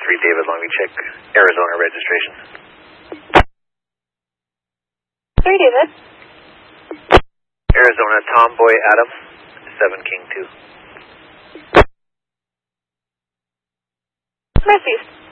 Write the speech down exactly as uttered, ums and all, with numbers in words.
three David Long Beach, check Arizona registration. three David. Arizona Tomboy Adam, seven King two. Northeast.